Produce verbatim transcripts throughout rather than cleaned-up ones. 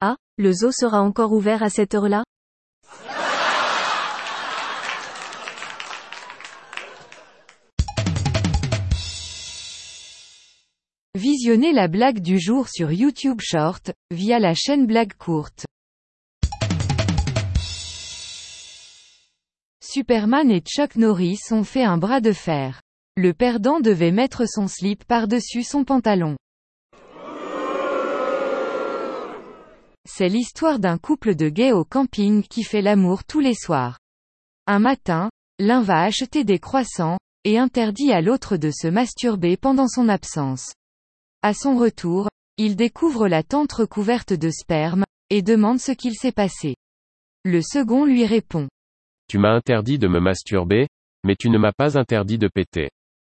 Ah, le zoo sera encore ouvert à cette heure-là? Visionnez la blague du jour sur YouTube Short, via la chaîne Blague Courte. Superman et Chuck Norris ont fait un bras de fer. Le perdant devait mettre son slip par-dessus son pantalon. C'est l'histoire d'un couple de gays au camping qui fait l'amour tous les soirs. Un matin, l'un va acheter des croissants, et interdit à l'autre de se masturber pendant son absence. À son retour, il découvre la tente recouverte de sperme, et demande ce qu'il s'est passé. Le second lui répond. Tu m'as interdit de me masturber, mais tu ne m'as pas interdit de péter.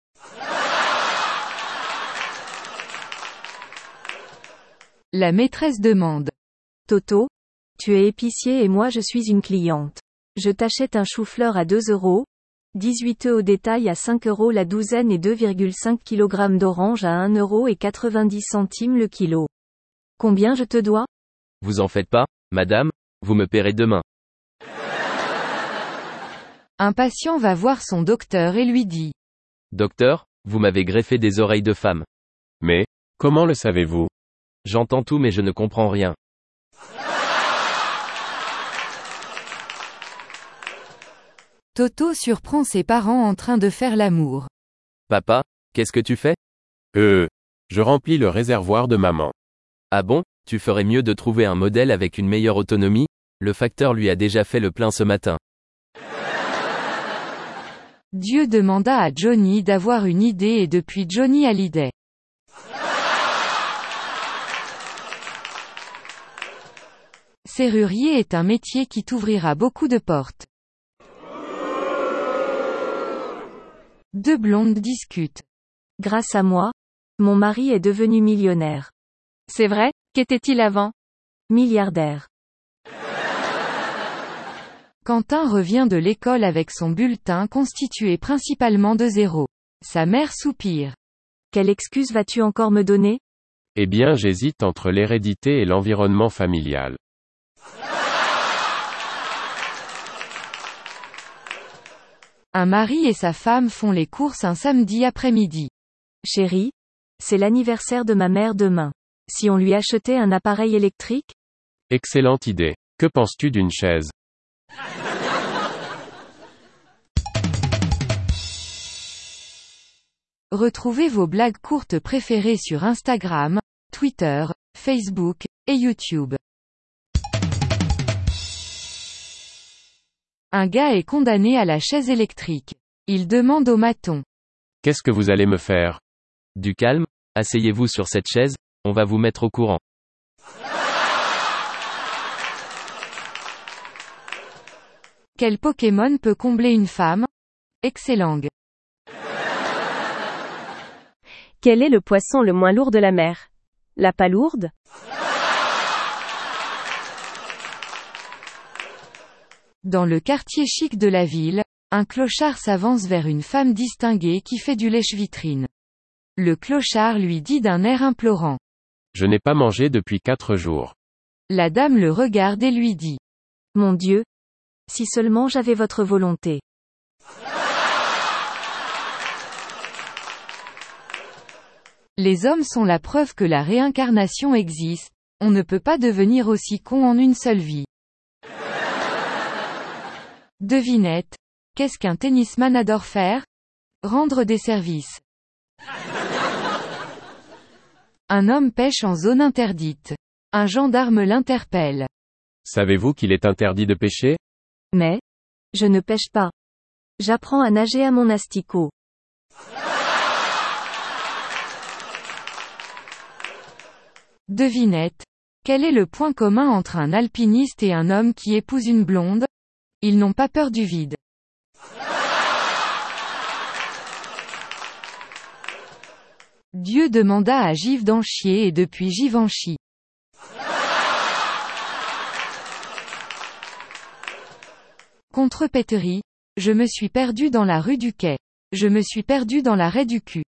La maîtresse demande. Toto, tu es épicier et moi je suis une cliente. Je t'achète un chou-fleur à deux euros, dix-huit œufs au détail à cinq euros la douzaine et deux virgule cinq kilogrammes d'oranges à un euro et quatre-vingt-dix centimes le kilo. Combien je te dois? Vous en faites pas, madame, vous me paierez demain. Un patient va voir son docteur et lui dit. Docteur, vous m'avez greffé des oreilles de femme. Mais, comment le savez-vous? J'entends tout mais je ne comprends rien. Toto surprend ses parents en train de faire l'amour. Papa, qu'est-ce que tu fais? Euh, je remplis le réservoir de maman. Ah bon, tu ferais mieux de trouver un modèle avec une meilleure autonomie, le facteur lui a déjà fait le plein ce matin. Dieu demanda à Johnny d'avoir une idée et depuis Johnny Hallyday. Serrurier est un métier qui t'ouvrira beaucoup de portes. Deux blondes discutent. Grâce à moi, mon mari est devenu millionnaire. C'est vrai, qu'était-il avant? Milliardaire. Quentin revient de l'école avec son bulletin constitué principalement de zéros. Sa mère soupire. Quelle excuse vas-tu encore me donner? Eh bien, j'hésite entre l'hérédité et l'environnement familial. Un mari et sa femme font les courses un samedi après-midi. Chérie, c'est l'anniversaire de ma mère demain. Si on lui achetait un appareil électrique? Excellente idée. Que penses-tu d'une chaise? Retrouvez vos blagues courtes préférées sur Instagram, Twitter, Facebook, et YouTube. Un gars est condamné à la chaise électrique. Il demande au maton. Qu'est-ce que vous allez me faire? Du calme, asseyez-vous sur cette chaise, on va vous mettre au courant. Quel Pokémon peut combler une femme? Excellang. Quel est le poisson le moins lourd de la mer? La palourde? Dans le quartier chic de la ville, un clochard s'avance vers une femme distinguée qui fait du lèche-vitrine. Le clochard lui dit d'un air implorant. Je n'ai pas mangé depuis quatre jours. La dame le regarde et lui dit. Mon Dieu! Si seulement j'avais votre volonté. Les hommes sont la preuve que la réincarnation existe, on ne peut pas devenir aussi con en une seule vie. Devinette. Qu'est-ce qu'un tennisman adore faire? Rendre des services. Un homme pêche en zone interdite. Un gendarme l'interpelle. Savez-vous qu'il est interdit de pêcher? Mais, je ne pêche pas. J'apprends à nager à mon asticot. Devinette. Quel est le point commun entre un alpiniste et un homme qui épouse une blonde? Ils n'ont pas peur du vide. Dieu demanda à Givenchy et depuis Givenchy. Contrepéterie. Je me suis perdu dans la rue du Quai. Je me suis perdu dans l'arrêt du cul.